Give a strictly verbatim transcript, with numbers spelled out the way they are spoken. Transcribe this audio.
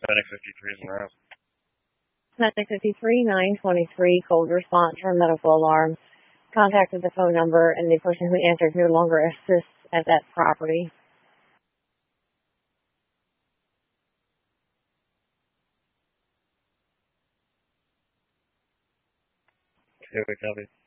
Medic fifty-three is around. Medic fifty-three, nine twenty-three, cold response from medical alarm. Contacted the phone number, and the person who answered no longer assists at that property. Okay, we copy.